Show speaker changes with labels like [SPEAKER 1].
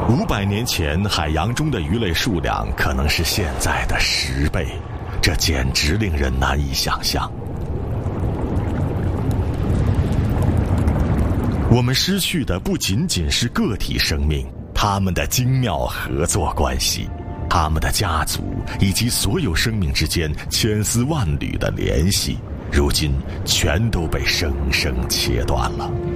[SPEAKER 1] 500年前，海洋中的鱼类数量可能是现在的10倍，这简直令人难以想象。我们失去的不仅仅是个体生命，他们的精妙合作关系，他们的家族以及所有生命之间千丝万缕的联系，如今全都被生生切断了。